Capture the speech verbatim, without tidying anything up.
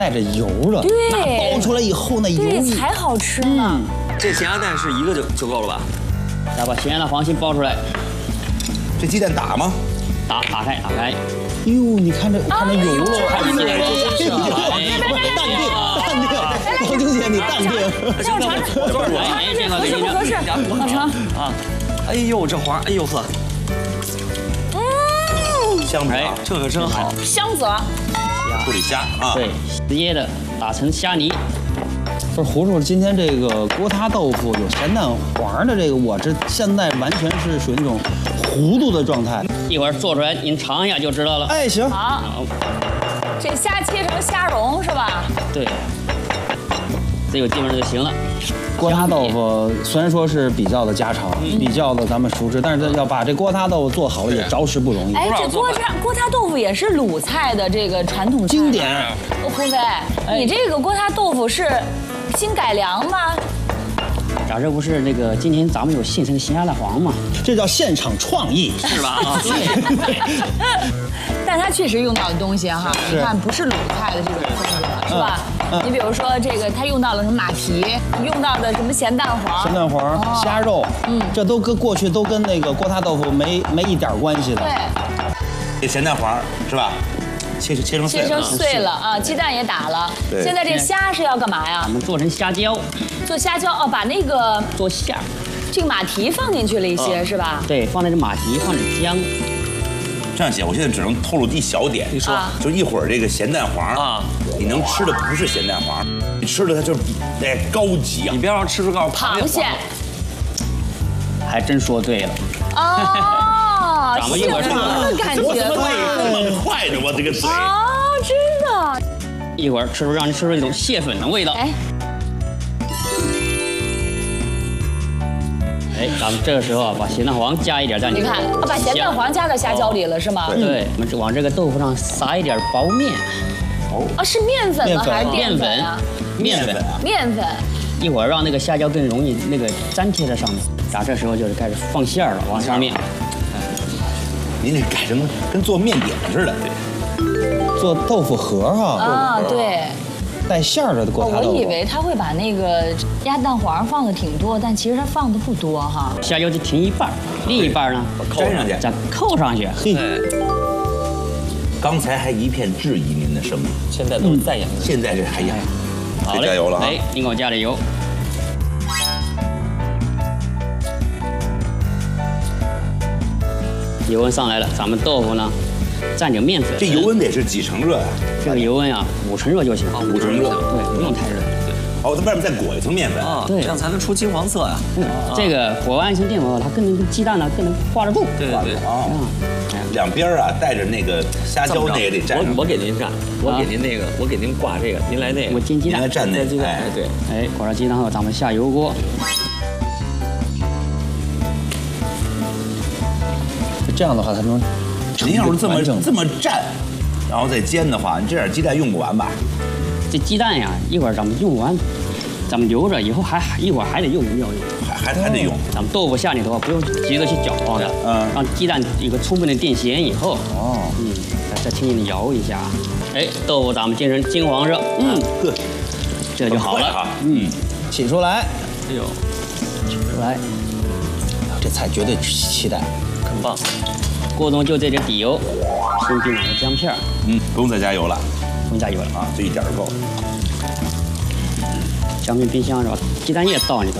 带着油的， 对， 包出来以后那油对才好吃呢。 这咸鸭蛋是一个就就够了吧？ 再把咸鸭蛋黄心包出来， 这鸡蛋打吗？ 打打开打开。 哟，你看这看这油了， 看这个淡定淡定，王晶姐你淡定。 让我尝尝，尝尝这合适不合适？老程啊，哎呦这黄，哎呦呵， 嗯， 香不？ 哎，这可真好， 香死了。 处理虾啊， 对，直接的打成虾泥。 不是胡叔，今天这个锅塌豆腐有咸蛋黄的这个，我这现在完全是属于那种糊涂的状态。 一会儿做出来您尝一下就知道了。 哎，行。 好，这虾切成虾蓉是吧？ 对，这个基本上就行了。 锅塌豆腐虽然说是比较的家常，比较的咱们熟知，但是要把这锅塌豆腐做好了也着实不容易。 哎，这锅塌锅塌豆腐也是鲁菜的这个传统经典。 胡飞，你这个锅塌豆腐是新改良吗？ 咱这不是那个今天咱们有现成的咸鸭蛋黄吗？ 这叫现场创意， 是吧？啊，对。 但它确实用到的东西哈，你看不是鲁菜的这种风格，是吧？你比如说这个，它用到了什么马蹄，用到的什么咸蛋黄、 咸蛋黄、虾肉，嗯，这都跟过去都跟那个锅塌豆腐没没一点关系的。 对， 这咸蛋黄是吧？切成切成碎切成碎了啊，鸡蛋也打了。现在这虾是要干嘛呀？ 我们做成虾胶， 做虾胶哦，把那个做馅儿， 这个马蹄放进去了一些是吧？ 对，放点马蹄，放点姜。 这样写，我现在只能透露一小点。你说，就一会儿这个咸蛋黄啊，你能吃的不是咸蛋黄，你吃的它就是哎高级啊！ 你别让吃出告诉螃蟹。 还真说对了。 哦， 咱们一会儿是这个感觉吗？ 这么快的，我这个嘴。 哦，真的。 一会儿吃出让你吃出一种蟹粉的味道。 哎。 哎，咱们这个时候啊，把咸蛋黄加一点在里面。 你看，把咸蛋黄加到虾胶里了是吗？ 对，我们往这个豆腐上撒一点薄面。 哦，啊，是面粉吗？还是淀粉啊？ 面粉啊。 面粉。 一会儿让那个虾胶更容易那个粘贴在上面。咱这时候就是开始放馅儿了，往上面。 您这改成跟做面点似的， 做豆腐盒哈。 啊，对。 带馅儿的锅塌豆腐。 我以为他会把那个鸭蛋黄放的挺多，但其实他放的不多哈。 虾胶就停一半，另一半呢粘上去， 再扣上去。 嘿， 刚才还一片质疑您的声音， 现在都赞扬。 现在这还扬。 好嘞， 加油了啊！ 哎，您给我加点油。油温上来了，咱们豆腐呢蘸点面粉。 这油温得是几成热呀？ 这个油温啊，五成热就行。 五成热， 对，不用太热。 哦，在外面再裹一层面粉啊，对，这样才能出金黄色呀。 嗯，这个裹完一层淀粉后，它更能跟鸡蛋呢更能挂得住。 对对对。 啊，两边啊带着那个虾胶那也得蘸。 我我给您蘸，我给您那个，我给您挂这个，您来那个。 我煎鸡蛋。 您来蘸那个。 哎，对。 哎，裹上鸡蛋后，咱们下油锅。 这样的话，它能。 您要是这么这么蘸，然后再煎的话，你这点鸡蛋用不完吧？ 这鸡蛋呀，一会儿咱们用不完，咱们留着，以后还一会儿还得用要用。 还还还得用。 咱们豆腐下里头不用急着去搅和的，嗯，让鸡蛋有个充分的电咸以后，哦，嗯，再再轻轻的摇一下，哎，豆腐咱们煎成金黄色，嗯， 呵， 这就好了， 嗯，起出来， 哎呦， 取出来， 这菜绝对期待， 很棒。 锅中就这点底油，先进两个姜片， 嗯，不用再加油了， 不用加油了啊，这一点够。 姜片冰箱是吧？鸡蛋液倒里头，